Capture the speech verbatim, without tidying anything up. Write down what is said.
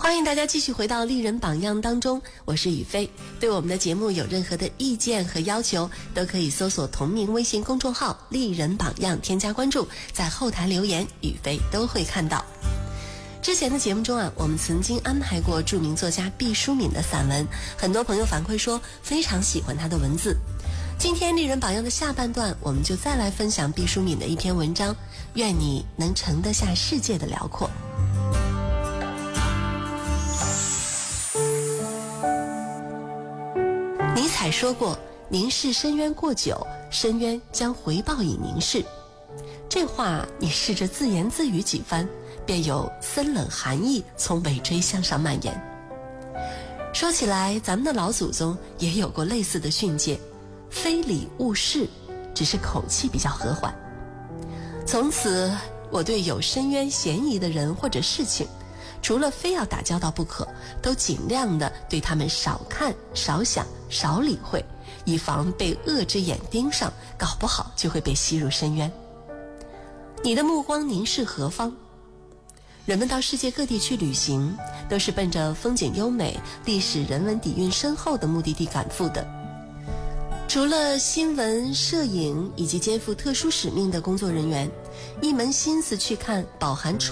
欢迎大家继续回到丽人榜样当中，我是雨飞。对我们的节目有任何的意见和要求，都可以搜索同名微信公众号丽人榜样，添加关注，在后台留言，雨飞都会看到。之前的节目中啊，我们曾经安排过著名作家毕淑敏的散文，很多朋友反馈说非常喜欢他的文字。今天丽人榜样的下半段，我们就再来分享毕淑敏的一篇文章，愿你能盛得下世界的辽阔。尼采说过，凝视深渊过久，深渊将回报以凝视。这话你试着自言自语几番，便有森冷寒意从尾椎向上蔓延。说起来，咱们的老祖宗也有过类似的训诫，非礼勿视，只是口气比较和缓。从此，我对有深渊嫌疑的人或者事情，除了非要打交道不可，都尽量的对他们少看、少想、少理会，以防被恶之眼盯上，搞不好就会被吸入深渊。你的目光凝视何方？人们到世界各地去旅行，都是奔着风景优美、历史人文底蕴深厚的目的地赶赴的。除了新闻、摄影以及肩负特殊使命的工作人员，一门心思去看饱含